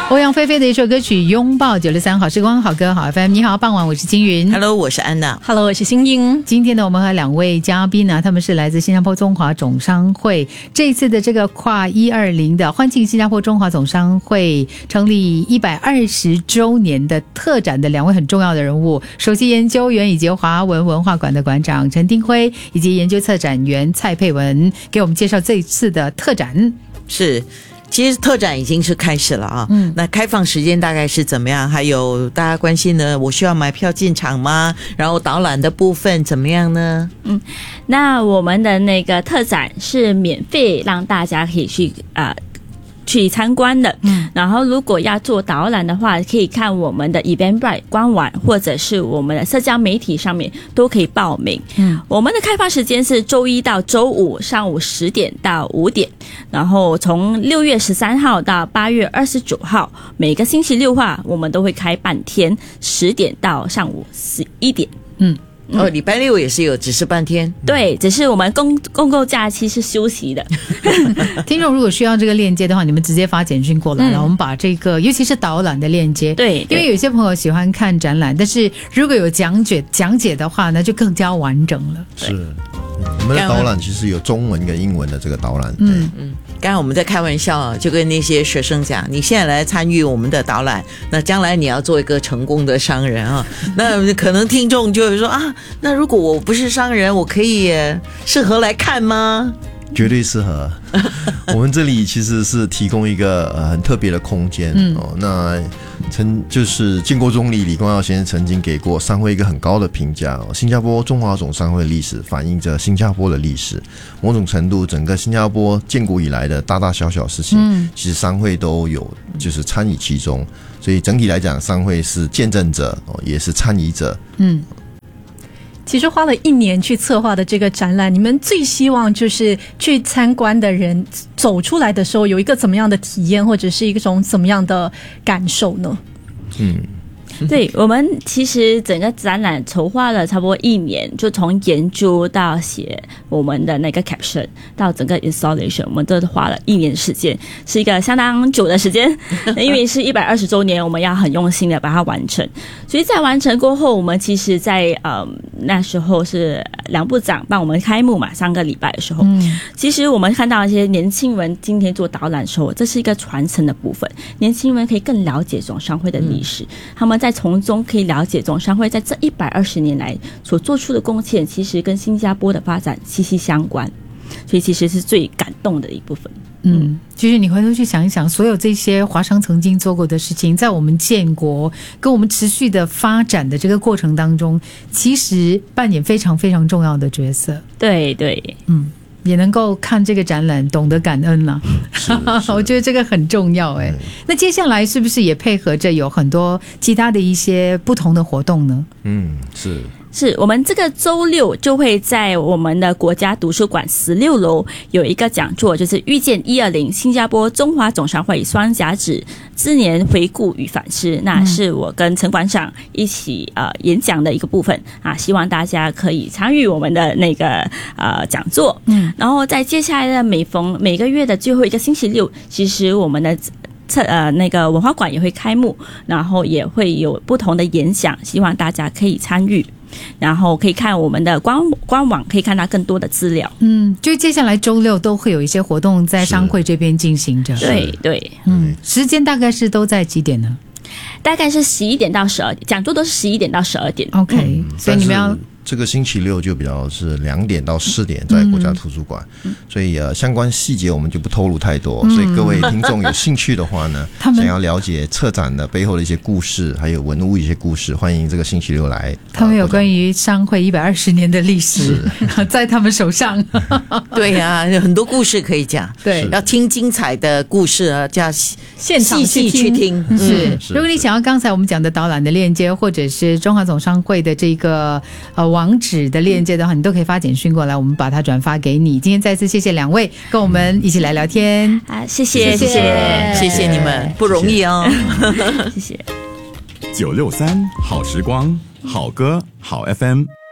欧阳菲菲的一首歌曲《拥抱963好时光好歌好 FM》。你好，傍晚，我是金云。 Hello， 我是安娜。 Hello， 我是新英。 今天呢，我们和两位嘉宾呢，他们是来自新加坡中华总商会。这一次的这个跨120的欢庆新加坡中华总商会成立120周年的特展的两位很重要的人物，首席研究员以及华文文化馆的馆长陈丁辉，以及研究策展员蔡佩文，给我们介绍这一次的特展。 是。其实特展已经是开始了啊，那开放时间大概是怎么样？还有大家关心的，我需要买票进场吗？然后导览的部分怎么样呢？ 那我们的那个特展是免费让大家可以去参观的，然后如果要做导览的话，可以看我们的 Eventbrite 官网或者是我们的社交媒体上面都可以报名。我们的开放时间是周一到周五上午10点到5点，然后从6月13号到8月29号，每个星期六话我们都会开半天，10点到上午11点。 礼拜六也是有，只是半天。 对，只是我们公共假期是休息的。 听众如果需要这个链接的话，你们直接发简讯过来了，我们把这个尤其是导览的链接， 对， 因为有些朋友喜欢看展览，但是如果有讲解的话呢，就更加完整了。 是，我们的导览其实有中文跟英文的这个导览。 刚才我们在开玩笑，就跟那些学生讲，你现在来参与我们的导览，那将来你要做一个成功的商人啊。那可能听众就会说啊，那如果我不是商人，我可以适合来看吗？ 绝对适合。我们这里其实是提供一个很特别的空间。那就是建国总理李光耀先生曾经给过商会一个很高的评价。新加坡中华总商会历史反映着新加坡的历史，某种程度整个新加坡建国以来的大大小小事情，其实商会都有就是参与其中，所以整体来讲，商会是见证者，也是参与者。 其实花了1年去策划的这个展览，你们最希望就是去参观的人走出来的时候有一个怎么样的体验，或者是一种怎么样的感受呢？ 对，我们其实整个展览筹划了差不多1年，就从研究到写我们的那个 caption 到整个 installation， 我们都花了1年的时间，是一个相当久的时间。因为是120周年，我们要很用心的把它完成。所以在完成过后，我们其实在那时候是梁部长帮我们开幕嘛，上个礼拜的时候，其实我们看到一些年轻人今天做导览的时候，这是一个传承的部分，年轻人可以更了解总商会的历史，他们在从中可以了解总商会在这120年来所做出的贡献，其实跟新加坡的发展息息相关，所以其实是最感动的一部分。 就是你回头去想一想，所有这些华商曾经做过的事情，在我们建国跟我们持续的发展的这个过程当中，其实扮演非常非常重要的角色。 对， 也能够看这个展览懂得感恩了。我觉得这个很重要。那接下来是不是也配合着有很多其他的一些不同的活动呢？ 是我们这个周六就会在我们的国家图书馆16楼有一个讲座，就是遇见120新加坡中华总商会双甲子之年回顾与反思。那是我跟陈馆长一起演讲的一个部分啊，希望大家可以参与我们的那个讲座。然后在接下来的每个月的最后一个星期六，其实我们的那个文化馆也会开幕，然后也会有不同的演讲，希望大家可以参与。然后可以看我们的官网，可以看到更多的资料。 就接下来周六都会有一些活动在商会这边进行着。 对。 时间大概是都在几点呢？ 大概是11点到12点，讲座都是11点到12点。 OK，所以你们要。 这个星期六就比较是2点到4点在国家图书馆，所以相关细节我们就不透露太多，所以各位听众有兴趣的话呢，想要了解策展的背后的一些故事，还有文物一些故事，欢迎这个星期六来。 他们有关于商会120年的历史在他们手上。 对呀，有很多故事可以讲。 对， 要听精彩的故事啊，就要现场细去听。 如果你想要刚才我们讲的导览的链接，或者是中华总商会的这个网址的链接的话，你都可以发简讯过来，我们把它转发给你。今天再次谢谢两位跟我们一起来聊天谢谢你们，不容易哦。 谢谢。 963好时光，好歌好 FM。